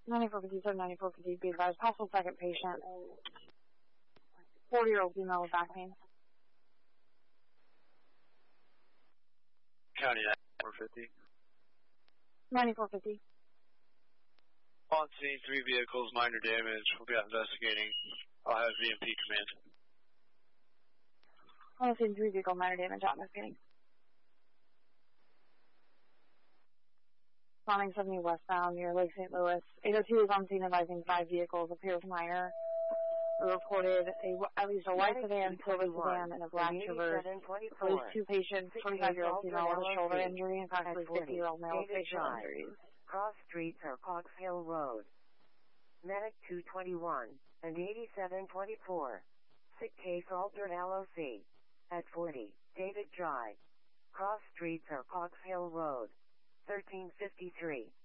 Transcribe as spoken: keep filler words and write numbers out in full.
ninety-four fifty-seven, ninety-four fifty, be advised, possible second patient, forty-year-old female with back pain. County ninety-four fifty. ninety-four fifty. On scene, three vehicles, minor damage. We'll be out investigating. I'll have V M P command. On scene, three vehicle, minor damage, out investigating. Bombing seventy westbound near Lake Saint Louis. eight oh two is on scene advising five vehicles, appears minor. We reported a, at least a white sedan, silver sedan, and a black Traverse. Police two patients, twenty-five-year-old female with a shoulder injury and approximately fifty-year-old male with facial injuries. Cross streets are Cox Hill Road. Medic two twenty-one and eighty-seven twenty-four. Sick case altered L O C. At forty, David Drive. Cross streets are Cox Hill Road. thirteen fifty-three.